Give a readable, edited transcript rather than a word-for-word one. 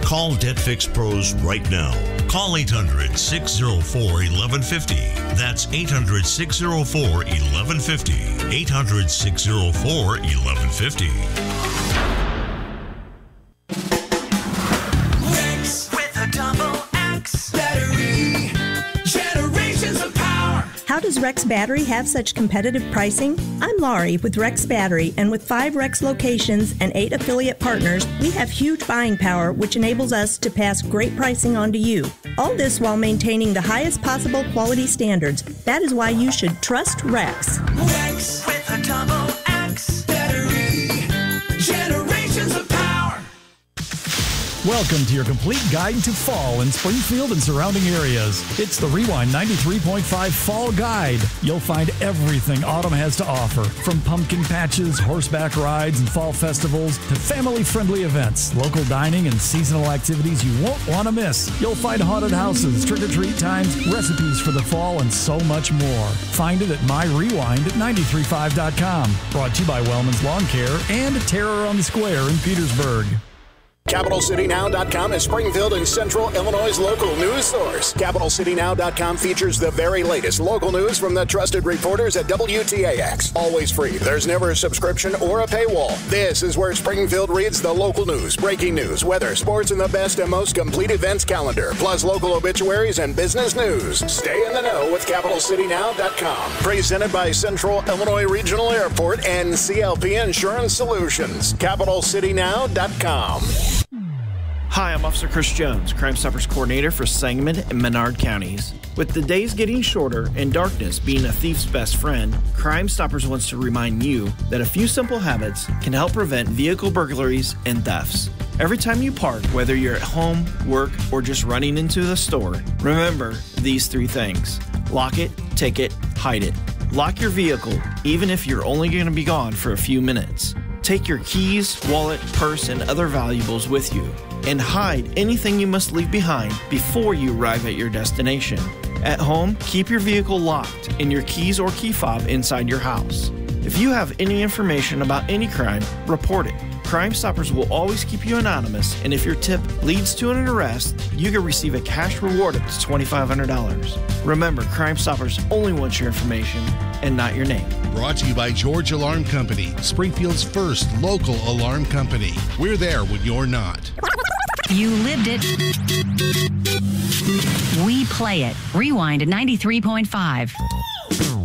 Call Debt Fix Pros right now. Call 800-604-1150. That's 800-604-1150. 800-604-1150. Rex with a double X battery. Generations of power. How does Rex Battery have such competitive pricing? I'm Laurie with Rex Battery, and with 5 Rex locations and 8 affiliate partners, we have huge buying power, which enables us to pass great pricing on to you. All this while maintaining the highest possible quality standards. That is why you should trust Rex. Rex with a double X battery. Generations of power. Welcome to your complete guide to fall in Springfield and surrounding areas. It's the Rewind 93.5 Fall Guide. You'll find everything autumn has to offer, from pumpkin patches, horseback rides, and fall festivals to family-friendly events, local dining, and seasonal activities you won't want to miss. You'll find haunted houses, trick-or-treat times, recipes for the fall, and so much more. Find it at MyRewind at 935.com. Brought to you by Wellman's Lawn Care and Terror on the Square in Petersburg. CapitalCityNow.com is Springfield and Central Illinois' local news source. CapitalCityNow.com features the very latest local news from the trusted reporters at WTAX. Always free. There's never a subscription or a paywall. This is where Springfield reads the local news, breaking news, weather, sports, and the best and most complete events calendar, plus local obituaries and business news. Stay in the know with CapitalCityNow.com. Presented by Central Illinois Regional Airport and CLP Insurance Solutions. CapitalCityNow.com. Hi, I'm Officer Chris Jones, Crime Stoppers Coordinator for Sangamon and Menard counties. With the days getting shorter and darkness being a thief's best friend, Crime Stoppers wants to remind you that a few simple habits can help prevent vehicle burglaries and thefts. Every time you park, whether you're at home, work, or just running into the store, remember these 3 things. Lock it, take it, hide it. Lock your vehicle, even if you're only going to be gone for a few minutes. Take your keys, wallet, purse, and other valuables with you, and hide anything you must leave behind before you arrive at your destination. At home, keep your vehicle locked and your keys or key fob inside your house. If you have any information about any crime, report it. Crime Stoppers will always keep you anonymous, and if your tip leads to an arrest, you can receive a cash reward up to $2,500. Remember, Crime Stoppers only want your information and not your name. Brought to you by George Alarm Company, Springfield's first local alarm company. We're there when you're not. You lived it. We play it. Rewind at 93.5.